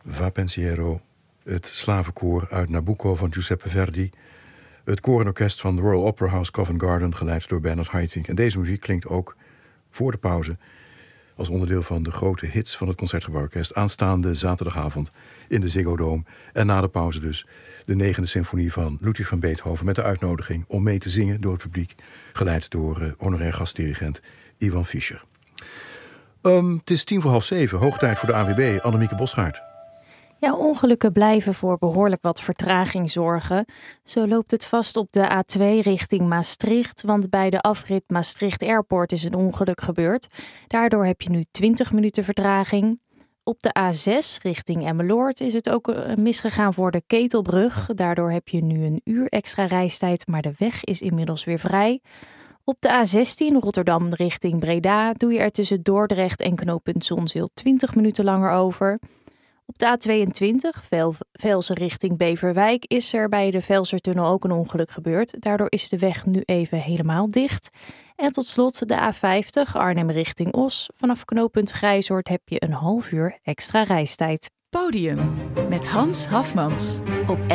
Va Pensiero, het slavenkoor uit Nabucco van Giuseppe Verdi, het koor en orkest van de Royal Opera House Covent Garden, geleid door Bernard Haitink. En deze muziek klinkt ook voor de pauze als onderdeel van de grote hits van het Concertgebouworkest aanstaande zaterdagavond in de Ziggo Dome. En na de pauze dus de 9e symfonie van Ludwig van Beethoven met de uitnodiging om mee te zingen door het publiek, geleid door honorair gastdirigent Ivan Fischer. Het is 6:45, hoog tijd voor de ANWB. Annemieke Bosgaard. Ja, ongelukken blijven voor behoorlijk wat vertraging zorgen. Zo loopt het vast op de A2 richting Maastricht, want bij de afrit Maastricht Airport is een ongeluk gebeurd. Daardoor heb je nu 20 minuten vertraging. Op de A6 richting Emmeloord is het ook misgegaan voor de Ketelbrug. Daardoor heb je nu een uur extra reistijd, maar de weg is inmiddels weer vrij. Op de A16 Rotterdam richting Breda doe je er tussen Dordrecht en knooppunt Zonzeel 20 minuten langer over. Op de A22 Velsen richting Beverwijk is er bij de Velsertunnel ook een ongeluk gebeurd. Daardoor is de weg nu even helemaal dicht. En tot slot de A50 Arnhem richting Os. Vanaf knooppunt Grijzoord heb je een half uur extra reistijd. Podium met Hans Hafmans op